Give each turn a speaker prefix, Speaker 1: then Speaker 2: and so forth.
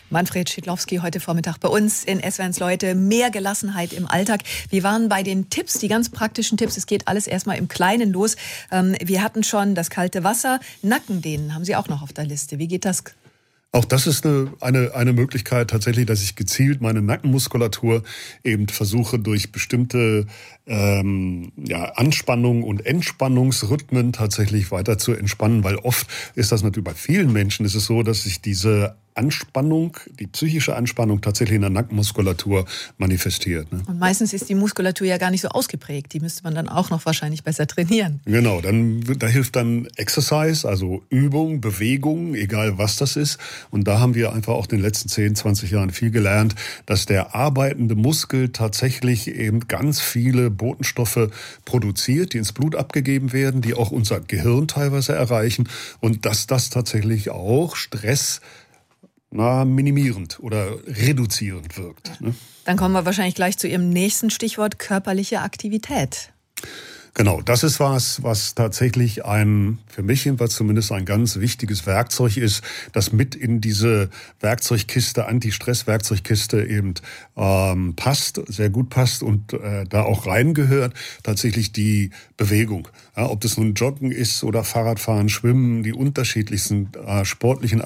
Speaker 1: Manfred Schidlowski heute Vormittag bei uns in SWR1 Leute. Mehr Gelassenheit im Alltag. Wir waren bei den Tipps, die ganz praktischen Tipps. Es geht alles erstmal im Kleinen los. Wir hatten schon das kalte Wasser. Nackendehnen haben Sie auch noch auf der Liste. Wie geht das?
Speaker 2: Auch das ist eine Möglichkeit tatsächlich, dass ich gezielt meine Nackenmuskulatur eben versuche, durch bestimmte Anspannung und Entspannungsrhythmen tatsächlich weiter zu entspannen, weil oft ist das natürlich bei vielen Menschen ist es so, dass sich diese Anspannung, die psychische Anspannung tatsächlich in der Nackenmuskulatur manifestiert. Ne?
Speaker 1: Und meistens ist die Muskulatur ja gar nicht so ausgeprägt. Die müsste man dann auch noch wahrscheinlich besser trainieren.
Speaker 2: Genau, da hilft dann Exercise, also Übung, Bewegung, egal was das ist. Und da haben wir einfach auch in den letzten 10, 20 Jahren viel gelernt, dass der arbeitende Muskel tatsächlich eben ganz viele Botenstoffe produziert, die ins Blut abgegeben werden, die auch unser Gehirn teilweise erreichen und dass das tatsächlich auch Stress minimierend oder reduzierend wirkt. Ne?
Speaker 1: Dann kommen wir wahrscheinlich gleich zu Ihrem nächsten Stichwort, körperliche Aktivität.
Speaker 2: Genau, das ist was tatsächlich für mich jedenfalls zumindest ein ganz wichtiges Werkzeug ist, das mit in diese Werkzeugkiste, Anti-Stress-Werkzeugkiste eben passt, sehr gut passt und da auch reingehört, tatsächlich die Bewegung. Ja, ob das nun Joggen ist oder Fahrradfahren, Schwimmen, die unterschiedlichsten sportlichen